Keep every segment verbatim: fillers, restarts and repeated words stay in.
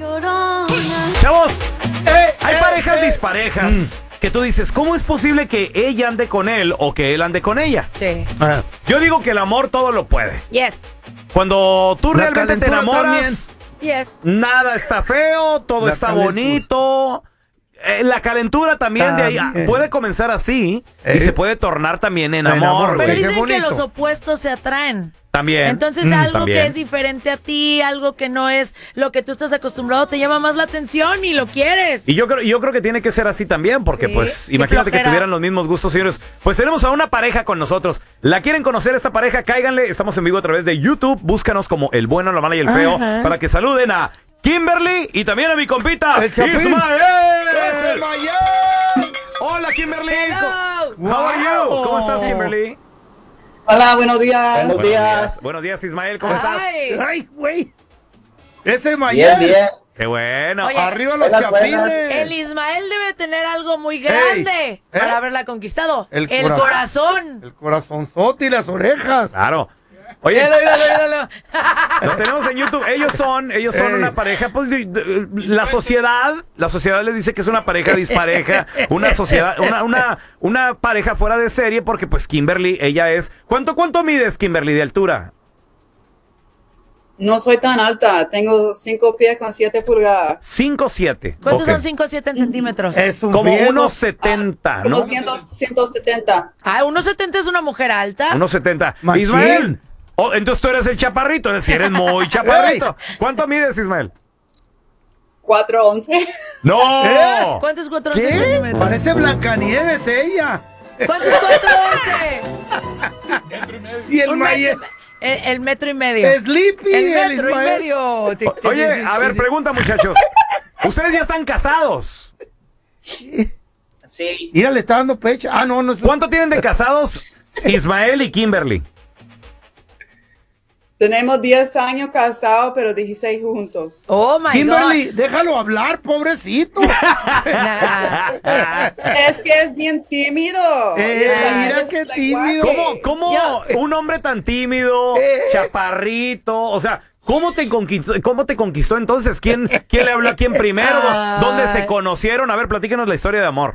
Chavos, Eh, hay eh, parejas eh. disparejas que tú dices, ¿cómo es posible que ella ande con él o que él ande con ella? Sí. Ah, Yo digo que el amor todo lo puede. Yes. Cuando tú La realmente te calentura enamoras, Yes. nada está feo, todo La está calentura. bonito. Eh, la calentura también, de ahí También. puede comenzar así Eh. y se puede tornar también en En amor, amor, Pero güey. Qué dicen que bonito. los opuestos se atraen. También. Entonces Mm, algo también. que es diferente a ti, algo que no es lo que tú estás acostumbrado, te llama más la atención y lo quieres. Y yo creo, yo creo que tiene que ser así también, porque Sí, pues qué imagínate que flojera. tuvieran los mismos gustos, señores. Pues tenemos a una pareja con nosotros. ¿La quieren conocer esta pareja? Cáiganle, estamos en vivo a través de YouTube. Búscanos como El Bueno, la Mala y el Feo Ajá. para que saluden a Kimberly y también a mi compita El Chapín. Ismael. ¡Ese Mayel! Hola Kimberly. Hello. How are you? ¿Cómo estás, Kimberly? Hola, buenos días. Buenos días. Buenos días, Ismael. ¿Cómo estás? Ay. ¡Ay, güey! ¡Ese Bien, Mayel! bien. Qué bueno. Oye, ¡Arriba los Buenas, buenas. chapines! El Ismael debe tener algo muy grande Ey, ¿eh? para haberla conquistado. El El, corazón. corazón. El corazonzote y las orejas. Claro. Oye, Míralo, míralo, míralo. los tenemos en YouTube. Ellos son, ellos son Ey. una pareja. Pues de- de- la sociedad, la sociedad les dice que es una pareja dispareja, una sociedad, una, una, una pareja fuera de serie, porque pues Kimberly, ella es. ¿Cuánto, cuánto mides, Kimberly, de altura? No soy tan alta, tengo cinco pies con siete pulgadas. cinco siete. ¿Cuántos Ok. son cinco o siete en centímetros? Es un Como friego. unos setenta, Como ¿no? ciento setenta. Ah, uno setenta es una mujer alta. Unos setenta. Machín. Ismael. Oh, entonces tú eres el chaparrito, es decir, eres muy chaparrito. ¿Cuánto mides, Ismael? cuatro once. ¡No! ¿Eh? ¿Cuántos cuatro ¿Qué? centímetros? Parece Blancanieves ella. ¿Cuántos cuatro once? Y el Un Mayel. metro- el, el metro y medio. Sleepy. el metro y Ismael. medio. Oye, a ver, pregunta, muchachos. Ustedes ya están casados. Sí. Mira, le está dando pecho. Ah, no, no es. ¿Cuánto tienen de casados Ismael y Kimberly? Tenemos diez años casados, pero dieciséis juntos. Oh my Kimberly, déjalo hablar, pobrecito. God. Nah. Es que es bien tímido. Eh, Y español mira es qué like, tímido. guaje. ¿Cómo, cómo Yo- un hombre tan tímido, Eh. chaparrito, o sea, ¿cómo te conquistó, cómo te conquistó entonces? ¿Quién, quién le habló a quién primero? Ay. ¿Dónde se conocieron? A ver, platícanos la historia de amor.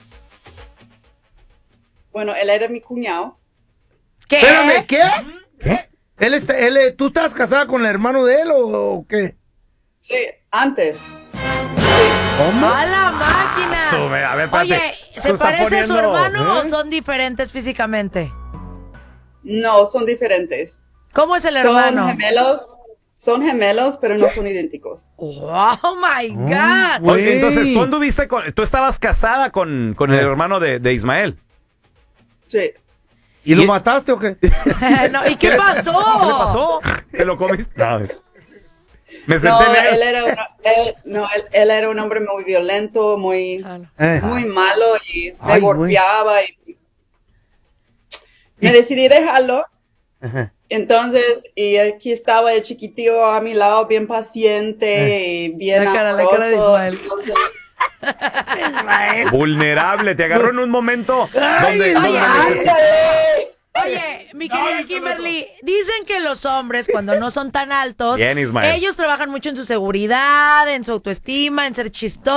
Bueno, él era mi cuñado. ¿Qué? Espérame, ¿qué? ¿Qué? Él está, él, eh, ¿Tú estás casada con el hermano de él o, o qué? Sí, antes. ¿Cómo? ¡A la máquina! Sube, a ver, espérate. Oye, ¿se Eso está parece a su poniendo, hermano ¿eh? o son diferentes físicamente? No, son diferentes. ¿Cómo es el Son hermano? gemelos. Son gemelos, pero no son idénticos. ¡Oh, my God! güey. Oye, entonces, tú anduviste con, tú estabas casada con, con el Eh. hermano de, de Ismael. Sí. ¿Y lo Y- mataste o qué? No, ¿y qué pasó? ¿Qué le pasó? ¿Te lo comiste? No. Me senté No, en él. él era, un, él, no, él, él era un hombre muy violento, muy, Ah, no. Eh. muy malo y me Ay, güey. golpeaba. Y me decidí dejarlo. Ajá. Entonces, y aquí estaba el chiquitío a mi lado, bien paciente y bien La cara, la cara de amoroso. Ismael. Entonces, Vulnerable, te agarró en un momento Ay, donde, ay, donde ay, necesitas- Oye, mi querida Kimberly, dicen que los hombres cuando no son tan altos, Bien, Ismael. ellos trabajan mucho en su seguridad, en su autoestima, en ser chistosos.